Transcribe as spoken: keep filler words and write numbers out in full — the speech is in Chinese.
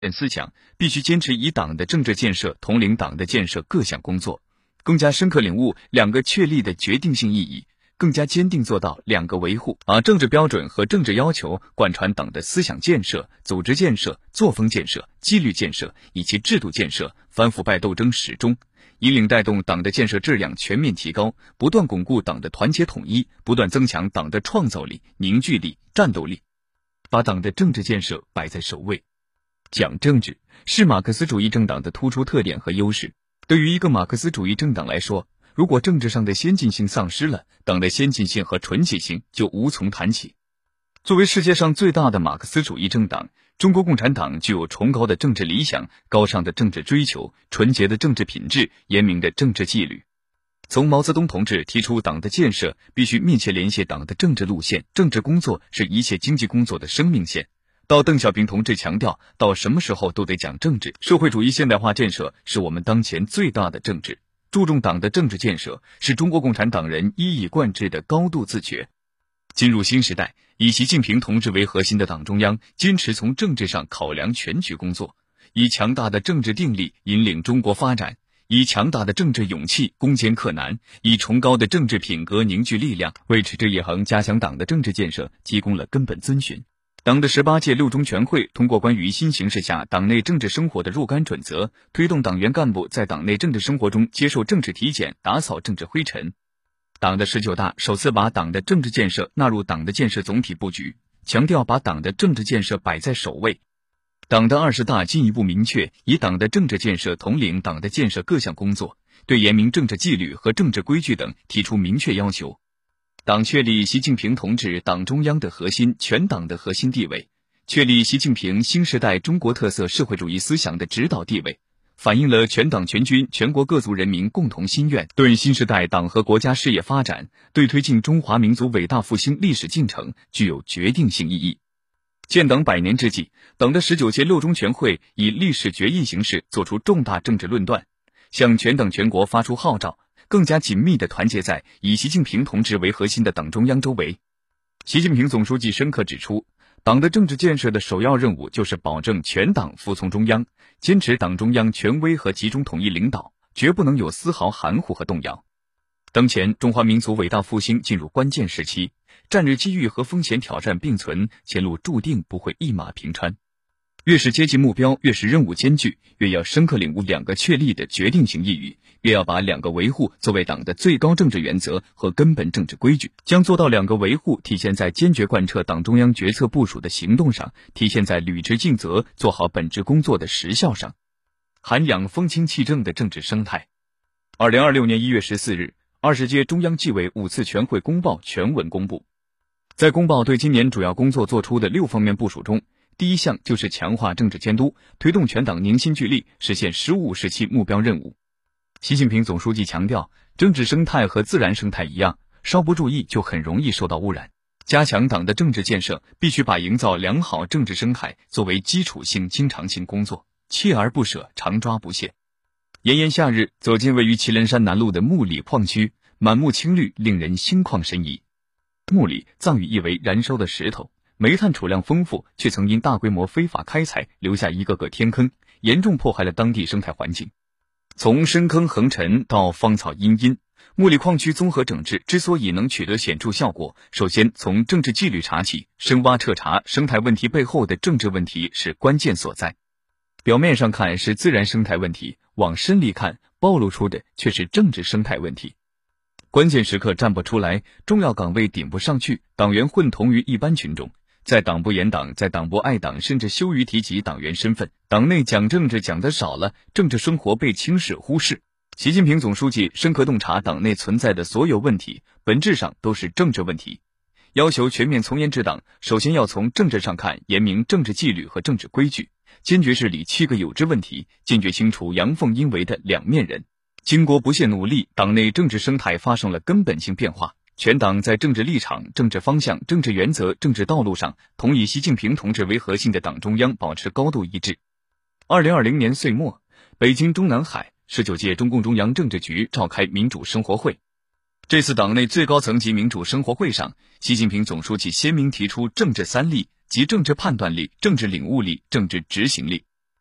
思想，必须坚持以党的政治建设统领党的建设各项工作，更加深刻领悟两个确立的决定性意义，更加坚定做到两个维护，把政治标准和政治要求贯穿党的思想建设、组织建设、作风建设、纪律建设以及制度建设、反腐败斗争始终，引领带动党的建设质量全面提高，不断巩固党的团结统一，不断增强党的创造力、凝聚力、战斗力，把党的政治建设摆在首位。讲政治是马克思主义政党的突出特点和优势。对于一个马克思主义政党来说，如果政治上的先进性丧失了，党的先进性和纯洁性就无从谈起。作为世界上最大的马克思主义政党，中国共产党具有崇高的政治理想、高尚的政治追求、纯洁的政治品质、严明的政治纪律。从毛泽东同志提出党的建设必须密切联系党的政治路线，政治工作是一切经济工作的生命线，到邓小平同志强调到什么时候都得讲政治，社会主义现代化建设是我们当前最大的政治。注重党的政治建设是中国共产党人一以贯之的高度自觉。进入新时代，以习近平同志为核心的党中央坚持从政治上考量全局工作，以强大的政治定力引领中国发展，以强大的政治勇气攻坚克难，以崇高的政治品格凝聚力量，为持之以恒加强党的政治建设提供了根本遵循。党的十八届六中全会通过关于新形势下党内政治生活的若干准则，推动党员干部在党内政治生活中接受政治体检，打扫政治灰尘。党的十九大首次把党的政治建设纳入党的建设总体布局，强调把党的政治建设摆在首位。党的二十大进一步明确以党的政治建设统领党的建设各项工作，对严明政治纪律和政治规矩等提出明确要求。党确立习近平同志党中央的核心、全党的核心地位，确立习近平新时代中国特色社会主义思想的指导地位，反映了全党全军全国各族人民共同心愿，对新时代党和国家事业发展，对推进中华民族伟大复兴历史进程具有决定性意义。建党百年之际，党的十九届六中全会以历史决议形式作出重大政治论断，向全党全国发出号召，更加紧密地团结在以习近平同志为核心的党中央周围。习近平总书记深刻指出，党的政治建设的首要任务就是保证全党服从中央，坚持党中央权威和集中统一领导，绝不能有丝毫含糊和动摇。当前中华民族伟大复兴进入关键时期，战略机遇和风险挑战并存，前路注定不会一马平川。越是接近目标，越是任务艰巨，越要深刻领悟两个确立的决定性意义，越要把两个维护作为党的最高政治原则和根本政治规矩，将做到两个维护体现在坚决贯彻党中央决策部署的行动上，体现在履职尽责、做好本职工作的实效上，涵养风清气正的政治生态。二零二六年一月十四日，二十届中央纪委五次全会公报全文公布。在公报对今年主要工作做出的六方面部署中，第一项就是强化政治监督，推动全党凝心聚力，实现“十五”时期目标任务。习近平总书记强调，政治生态和自然生态一样，稍不注意就很容易受到污染。加强党的政治建设，必须把营造良好政治生态作为基础性、经常性工作，锲而不舍，常抓不懈。炎炎夏日，走进位于祁连山南麓的木里矿区，满目青绿，令人心旷神怡。木里藏语意为燃烧的石头，煤炭储量丰富，却曾因大规模非法开采留下一个个天坑，严重破坏了当地生态环境。从深坑横陈到芳草茵茵，木里矿区综合整治之所以能取得显著效果，首先从政治纪律查起，深挖彻查生态问题背后的政治问题是关键所在。表面上看是自然生态问题，往深里看暴露出的却是政治生态问题。关键时刻站不出来，重要岗位顶不上去，党员混同于一般群众，在党不严党，在党不爱党，甚至羞于提及党员身份，党内讲政治讲得少了，政治生活被轻视忽视。习近平总书记深刻洞察党内存在的所有问题，本质上都是政治问题，要求全面从严治党，首先要从政治上看，严明政治纪律和政治规矩，坚决治理七个有之问题，坚决清除阳奉阴违的两面人。经过不懈努力，党内政治生态发生了根本性变化，全党在政治立场、政治方向、政治原则、政治道路上，同以习近平同志为核心的党中央保持高度一致。二零二零年岁末，北京中南海十九届中共中央政治局召开民主生活会。这次党内最高层级民主生活会上，习近平总书记鲜明提出政治三力，即政治判断力、政治领悟力、政治执行力。